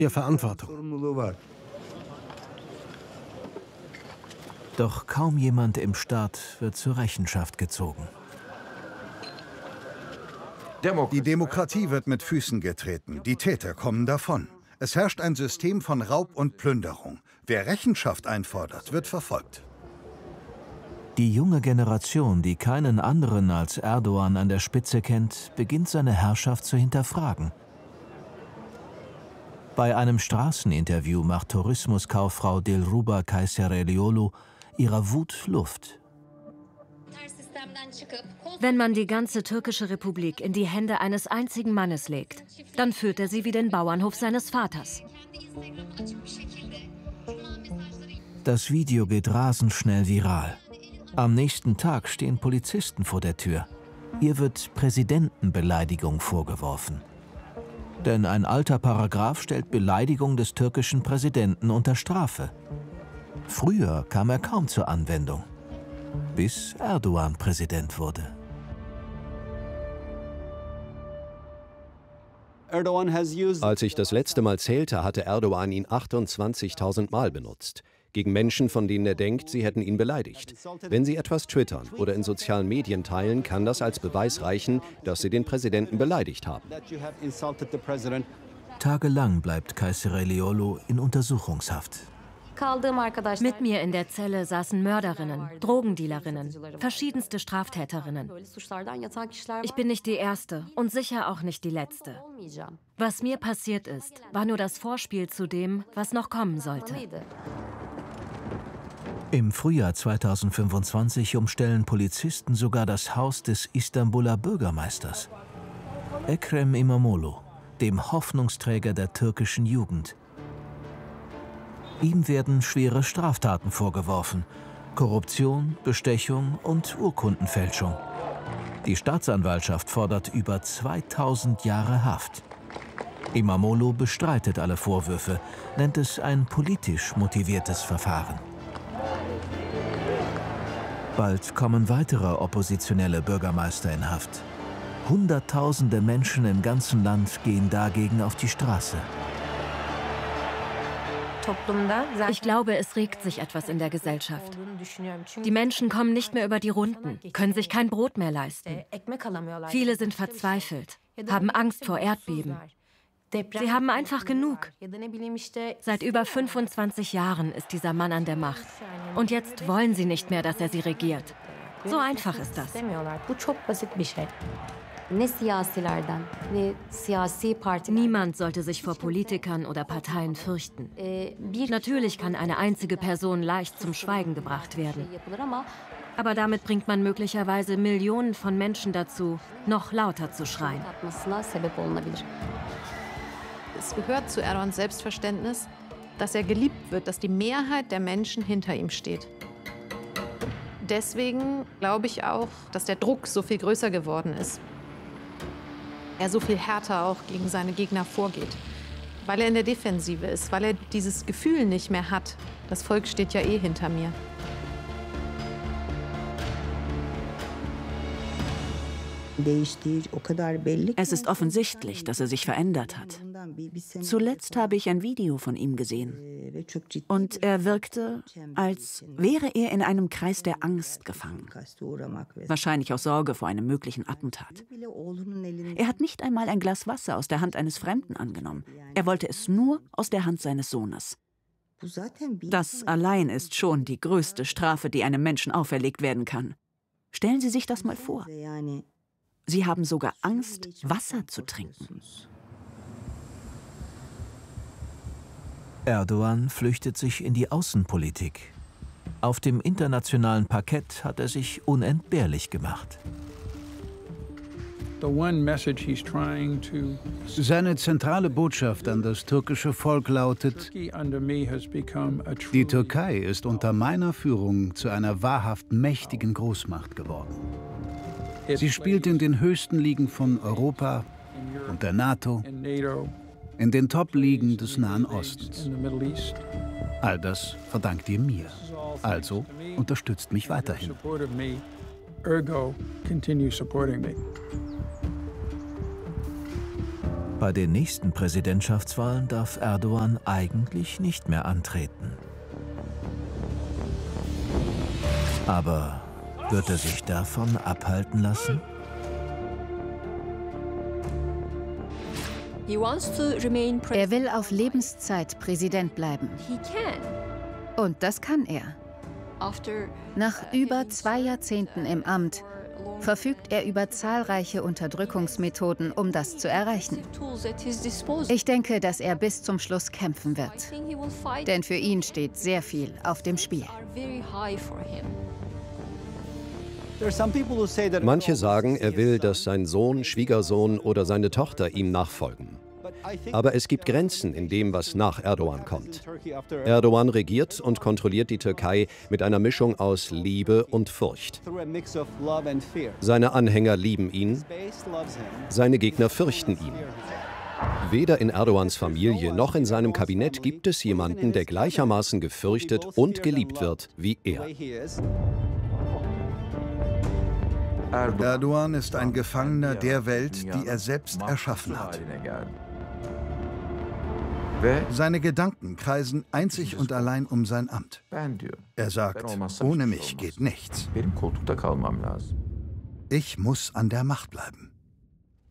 ihr Verantwortung. Doch kaum jemand im Staat wird zur Rechenschaft gezogen. Die Demokratie wird mit Füßen getreten. Die Täter kommen davon. Es herrscht ein System von Raub und Plünderung. Wer Rechenschaft einfordert, wird verfolgt. Die junge Generation, die keinen anderen als Erdogan an der Spitze kennt, beginnt seine Herrschaft zu hinterfragen. Bei einem Straßeninterview macht Tourismuskauffrau Dilruba Kayserlioglu ihrer Wut Luft. Wenn man die ganze türkische Republik in die Hände eines einzigen Mannes legt, dann führt er sie wie den Bauernhof seines Vaters. Das Video geht rasend schnell viral. Am nächsten Tag stehen Polizisten vor der Tür. Ihr wird Präsidentenbeleidigung vorgeworfen. Denn ein alter Paragraph stellt Beleidigung des türkischen Präsidenten unter Strafe. Früher kam er kaum zur Anwendung, bis Erdogan Präsident wurde. Als ich das letzte Mal zählte, hatte Erdogan ihn 28.000 Mal benutzt. Gegen Menschen, von denen er denkt, sie hätten ihn beleidigt. Wenn sie etwas twittern oder in sozialen Medien teilen, kann das als Beweis reichen, dass sie den Präsidenten beleidigt haben. Tagelang bleibt Kayserlioglu in Untersuchungshaft. Mit mir in der Zelle saßen Mörderinnen, Drogendealerinnen, verschiedenste Straftäterinnen. Ich bin nicht die Erste und sicher auch nicht die Letzte. Was mir passiert ist, war nur das Vorspiel zu dem, was noch kommen sollte. Im Frühjahr 2025 umstellen Polizisten sogar das Haus des Istanbuler Bürgermeisters. Ekrem İmamoğlu, dem Hoffnungsträger der türkischen Jugend. Ihm werden schwere Straftaten vorgeworfen: Korruption, Bestechung und Urkundenfälschung. Die Staatsanwaltschaft fordert über 2000 Jahre Haft. İmamoğlu bestreitet alle Vorwürfe, nennt es ein politisch motiviertes Verfahren. Bald kommen weitere oppositionelle Bürgermeister in Haft. Hunderttausende Menschen im ganzen Land gehen dagegen auf die Straße. Ich glaube, es regt sich etwas in der Gesellschaft. Die Menschen kommen nicht mehr über die Runden, können sich kein Brot mehr leisten. Viele sind verzweifelt, haben Angst vor Erdbeben. Sie haben einfach genug. Seit über 25 Jahren ist dieser Mann an der Macht. Und jetzt wollen sie nicht mehr, dass er sie regiert. So einfach ist das. Niemand sollte sich vor Politikern oder Parteien fürchten. Natürlich kann eine einzige Person leicht zum Schweigen gebracht werden. Aber damit bringt man möglicherweise Millionen von Menschen dazu, noch lauter zu schreien. Es gehört zu Erdogans Selbstverständnis, dass er geliebt wird, dass die Mehrheit der Menschen hinter ihm steht. Deswegen glaube ich auch, dass der Druck so viel größer geworden ist. Er so viel härter auch gegen seine Gegner vorgeht. Weil er in der Defensive ist, weil er dieses Gefühl nicht mehr hat. Das Volk steht ja eh hinter mir. Es ist offensichtlich, dass er sich verändert hat. Zuletzt habe ich ein Video von ihm gesehen. Und er wirkte, als wäre er in einem Kreis der Angst gefangen. Wahrscheinlich aus Sorge vor einem möglichen Attentat. Er hat nicht einmal ein Glas Wasser aus der Hand eines Fremden angenommen. Er wollte es nur aus der Hand seines Sohnes. Das allein ist schon die größte Strafe, die einem Menschen auferlegt werden kann. Stellen Sie sich das mal vor. Sie haben sogar Angst, Wasser zu trinken. Erdogan flüchtet sich in die Außenpolitik. Auf dem internationalen Parkett hat er sich unentbehrlich gemacht. Seine zentrale Botschaft an das türkische Volk lautet: Die Türkei ist unter meiner Führung zu einer wahrhaft mächtigen Großmacht geworden. Sie spielt in den höchsten Ligen von Europa und der NATO, in den Top-Ligen des Nahen Ostens. All das verdankt ihr mir. Also unterstützt mich weiterhin. Bei den nächsten Präsidentschaftswahlen darf Erdogan eigentlich nicht mehr antreten. Aber wird er sich davon abhalten lassen? Er will auf Lebenszeit Präsident bleiben. Und das kann er. Nach über 2 Jahrzehnten im Amt verfügt er über zahlreiche Unterdrückungsmethoden, um das zu erreichen. Ich denke, dass er bis zum Schluss kämpfen wird. Denn für ihn steht sehr viel auf dem Spiel. Manche sagen, er will, dass sein Sohn, Schwiegersohn oder seine Tochter ihm nachfolgen. Aber es gibt Grenzen in dem, was nach Erdogan kommt. Erdogan regiert und kontrolliert die Türkei mit einer Mischung aus Liebe und Furcht. Seine Anhänger lieben ihn, seine Gegner fürchten ihn. Weder in Erdogans Familie noch in seinem Kabinett gibt es jemanden, der gleichermaßen gefürchtet und geliebt wird wie er. Erdogan ist ein Gefangener der Welt, die er selbst erschaffen hat. Seine Gedanken kreisen einzig und allein um sein Amt. Er sagt, ohne mich geht nichts. Ich muss an der Macht bleiben.